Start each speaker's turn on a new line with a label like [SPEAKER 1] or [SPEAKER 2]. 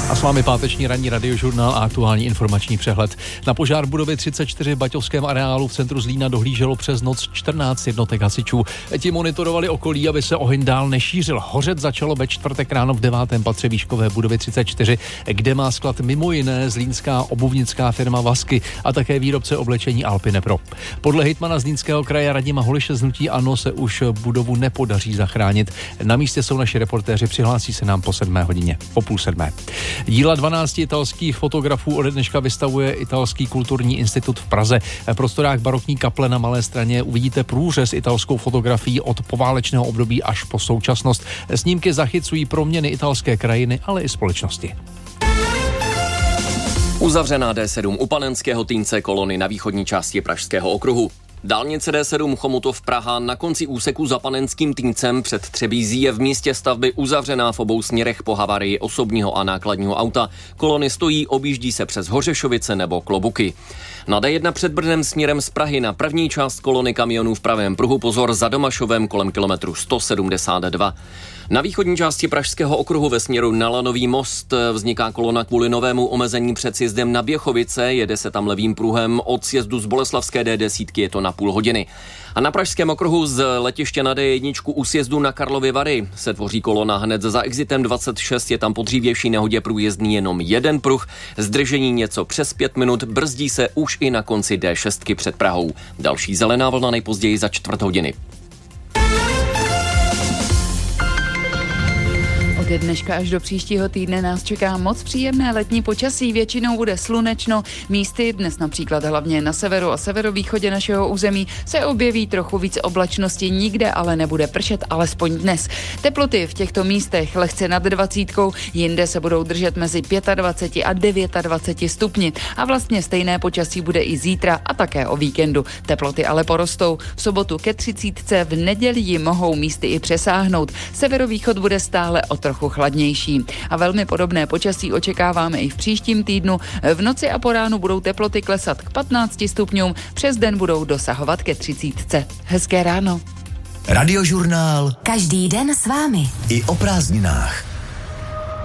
[SPEAKER 1] A s vámi páteční ranní radiožurnál a aktuální informační přehled. Na požár v budově 34 v Baťovském areálu v centru Zlína dohlíželo přes noc 14 jednotek hasičů. Ti monitorovali okolí, aby se oheň dál nešířil. Hořet začalo ve čtvrtek ráno v 9. patře výškové budovy 34, kde má sklad mimo jiné zlínská obuvnická firma Vasky a také výrobce oblečení Alpine Pro. Podle hejtmana Zlínského kraje Radima Holiše z hnutí ANO se už budovu nepodaří zachránit. Na místě jsou naši reportéři, přihlásí se nám po 7 hodině, po 6:30. Díla 12 italských fotografů ode dneška vystavuje Italský kulturní institut v Praze. V prostorách barokní kaple na Malé Straně uvidíte průřez italskou fotografií od poválečného období až po současnost. Snímky zachycují proměny italské krajiny, ale i společnosti.
[SPEAKER 2] Uzavřená D7 u Panenského Týnce kolony na východní části Pražského okruhu. Dálnice D7 Chomutov Praha na konci úseku za Panenským Týncem před Třebízí je v místě stavby uzavřená v obou směrech po havárii osobního a nákladního auta. Kolony stojí, objíždí se přes Hořešovice nebo Klobuky. Na D1 před Brnem směrem z Prahy na první část kolony kamionů v pravém pruhu pozor za Domašovem kolem kilometru 172. Na východní části Pražského okruhu ve směru na Lanový most vzniká kolona kvůli novému omezení před sjezdem na Běchovice. Jede se tam levým pruhem od sjezdu z Boleslavské D10, je to na půl hodiny. A na Pražském okruhu z letiště na D1 u sjezdu na Karlovy Vary se tvoří kolona hned za exitem 26, je tam po dřívější nehodě průjezdný jenom jeden pruh. Zdržení něco přes 5 minut, brzdí se už i na konci D6 před Prahou. Další zelená vlna nejpozději za 4 hodiny.
[SPEAKER 3] Od dneška až do příštího týdne nás čeká moc příjemné letní počasí, většinou bude slunečno, místy dnes například hlavně na severu a severovýchodě našeho území se objeví trochu víc oblačnosti, nikde ale nebude pršet, alespoň dnes. Teploty v těchto místech lehce nad 20, jinde se budou držet mezi 25 a 29 stupni a vlastně stejné počasí bude i zítra a také o víkendu. Teploty ale porostou, v sobotu ke 30, v neděli ji mohou místy i přesáhnout, severovýchod bude stále o trochu chladnější. A velmi podobné počasí očekáváme i v příštím týdnu. V noci a po ránu budou teploty klesat k 15 stupňům, přes den budou dosahovat ke 30. Hezké ráno.
[SPEAKER 4] Radiožurnál.
[SPEAKER 5] Každý den s vámi.
[SPEAKER 4] I o prázdninách.